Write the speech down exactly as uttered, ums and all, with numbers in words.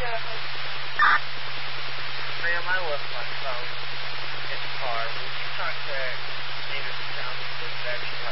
Ma'am, I left my phone in the car. Would you contact Stevens County for inspection